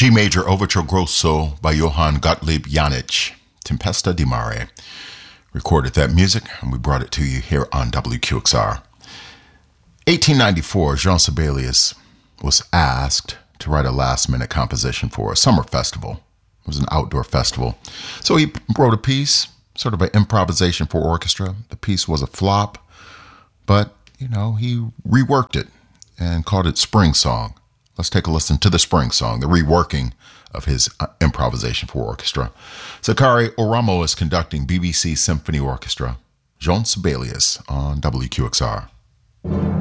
G major overture grosso by Johann Gottlieb Janich, Tempesta di Mare. Recorded that music and we brought it to you here on WQXR. 1894, Jean Sibelius was asked to write a last-minute composition for a summer festival. It was an outdoor festival. So he wrote a piece, sort of an improvisation for orchestra. The piece was a flop, but, he reworked it and called it Spring Song. Let's take a listen to the Spring Song, the reworking of his improvisation for orchestra. Sakari Oramo is conducting BBC Symphony Orchestra. Jean Sibelius on WQXR.